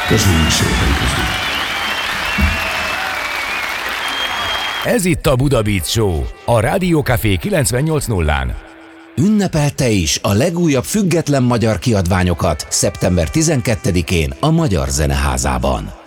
Köszönjük szépen, köszönjük. Ez itt a Buda Beat Show, a Rádió Café 98.0-án. Ünnepelte is a legújabb független magyar kiadványokat szeptember 12-én a Magyar Zeneházában.